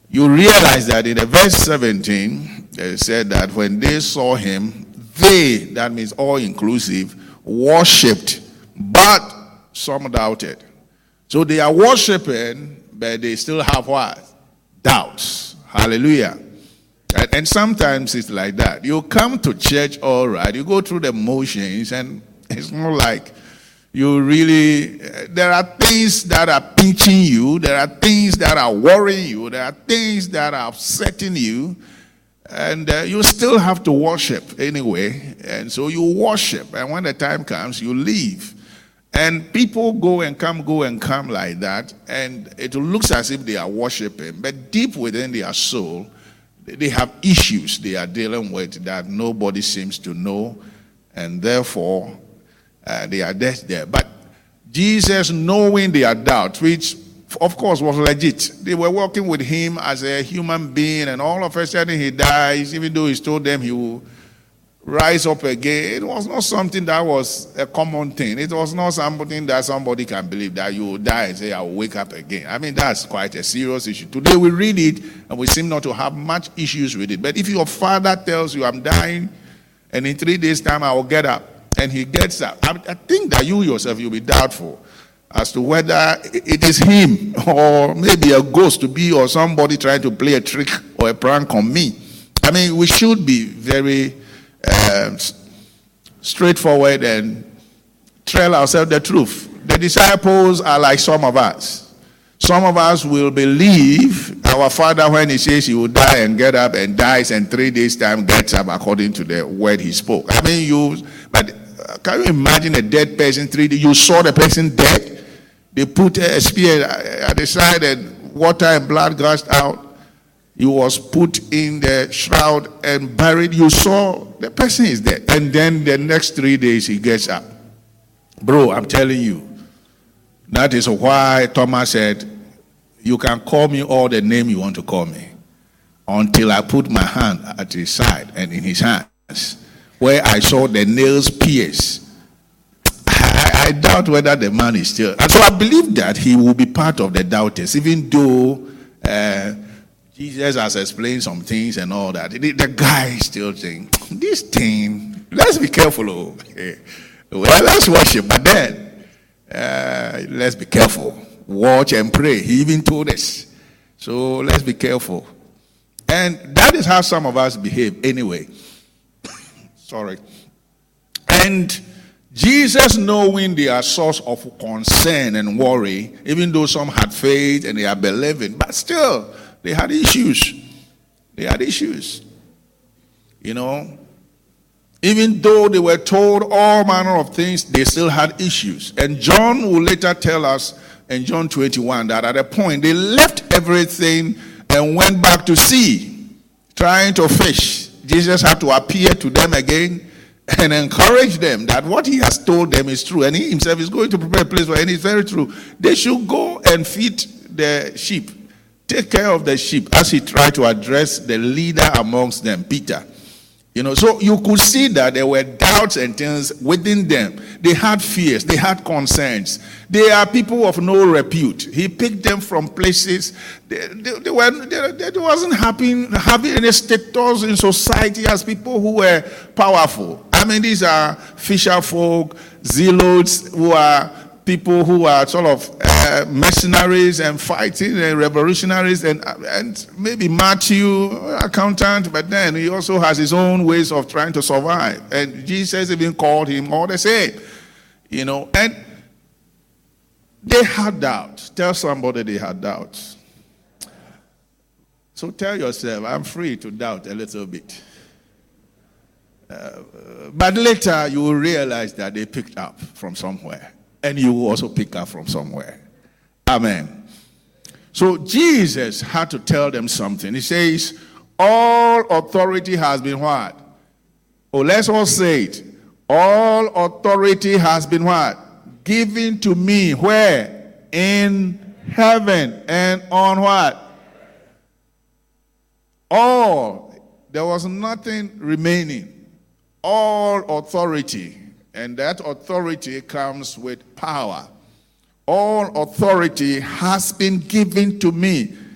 You realize that in the verse 17, it said that when they saw him, they, that means all inclusive, worshipped, but some doubted. So they are worshiping, but they still have what? Doubts. Hallelujah. And sometimes it's like that. You come to church, all right, you go through the motions, and it's not like you really, there are things that are pinching you, there are things that are worrying you, there are things that are upsetting you, and you still have to worship anyway. And so you worship, and when the time comes, you leave. And people go and come like that, and it looks as if they are worshiping, but deep within their soul, they have issues they are dealing with that nobody seems to know, and therefore they are there. But Jesus, knowing their doubt, which of course was legit, they were working with him as a human being, and all of a sudden he dies, even though he told them he will rise up again. It was not something that was a common thing. It was not something that somebody can believe, that you will die and say, I will wake up again. I mean, that's quite a serious issue. Today we read it and we seem not to have much issues with it. But if your father tells you, I'm dying, and in 3 days' time I will get up, and he gets up, I think that you yourself, you'll be doubtful as to whether it is him or maybe a ghost to be, or somebody trying to play a trick or a prank on me. I mean, we should be very straightforward and tell ourselves the truth. The disciples are like some of us. Some of us will believe our father when he says he will die and get up, and dies, and 3 days' time gets up according to the word he spoke. I mean, but can you imagine a dead person 3 days? You saw the person dead. They put a spear at the side, and water and blood gushed out. He was put in the shroud and buried. You saw the person is dead. And then the next 3 days he gets up. Bro, I'm telling you. That is why Thomas said, you can call me all the name you want to call me, until I put my hand at his side and in his hands, where I saw the nails pierced. I doubt whether the man is still. And so I believe that he will be part of the doubters, even though Jesus has explained some things and all that. The guy is still saying, this thing, let's be careful. Well, let's worship, but then let's be careful. Watch and pray. He even told us. So let's be careful. And that is how some of us behave anyway. Sorry. And Jesus, knowing their source of concern and worry, even though some had faith and they are believing, but still, they had issues. They had issues. You know, even though they were told all manner of things, they still had issues. And John will later tell us in John 21 that at a point they left everything and went back to sea, trying to fish. Jesus had to appear to them again and encourage them that what he has told them is true. And he himself is going to prepare a place for it, and it's very true. They should go and feed the sheep. Take care of the sheep, as he tried to address the leader amongst them, Peter. You know, so you could see that there were doubts and things within them. They had fears, they had concerns. They are people of no repute. He picked them from places they wasn't having any status in society as people who were powerful. I mean, these are fisher folk, zealots, who are people who are sort of mercenaries and fighting and revolutionaries, and maybe Matthew, accountant, but then he also has his own ways of trying to survive. And Jesus even called him all the same, you know. And they had doubts. Tell somebody they had doubts. So tell yourself, I'm free to doubt a little bit. But later you will realize that they picked up from somewhere. And you will also pick up from somewhere. Amen. So Jesus had to tell them something. He says, all authority has been what? Oh, let's all say it. All authority has been what? Given to me. Where? In heaven and on what? All. There was nothing remaining. All authority. And that authority comes with power. All authority has been given to me.